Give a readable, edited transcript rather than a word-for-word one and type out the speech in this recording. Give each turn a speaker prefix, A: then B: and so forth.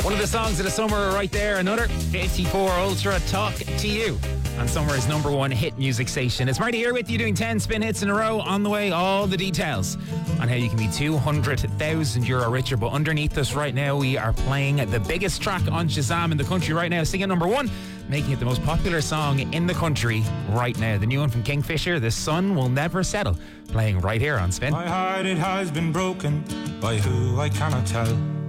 A: One of the songs of the summer right there. Another 54 Ultra Talk to You on Summer's number one hit music station. It's Marty here with you doing 10 spin hits in a row. On the way, all the details on how you can be €200,000 richer. But underneath us right now, we are playing the biggest track on Shazam in the country right now. Singing number one, making it the most popular song in the country right now. The new one from Kingfisher, The Sun Will Never Settle, playing right here on Spin.
B: My heart, it has been broken by who I cannot tell.